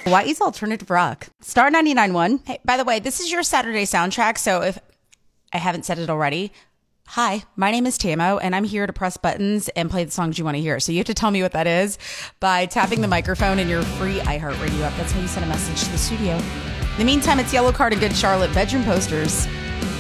Hawaii's alternative rock. Star 99.1. Hey, by the way, this is your Saturday soundtrack, so if I haven't said it already, hi, my name is Tamo, and I'm here to press buttons and play the songs you want to hear. So you have to tell me what that is by tapping the microphone in your free iHeartRadio app. That's how you send a message to the studio. In the meantime, it's Yellow Card and Good Charlotte bedroom posters.